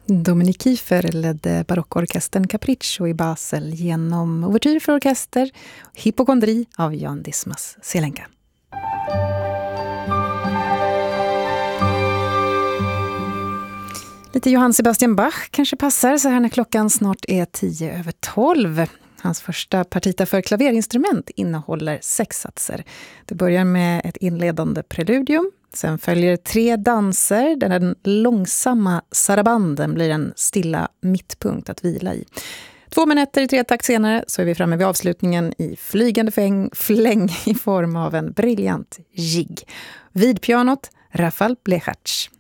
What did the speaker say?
Dominique Kiefer ledde barockorkestern Capriccio i Basel genom ouvertyr för orkester Hypokondri av Jan Dismas Selenka. Lite Johann Sebastian Bach kanske passar så här när klockan snart är 10:12. Hans första partita för klaverinstrument innehåller 6 satser. Det börjar med ett inledande preludium. Sen följer 3 danser där den långsamma sarabanden blir en stilla mittpunkt att vila i. 2 minuter i 3-takt senare så är vi framme vid avslutningen i flygande fläng i form av en briljant jigg. Vid pianot Rafal Blechacz.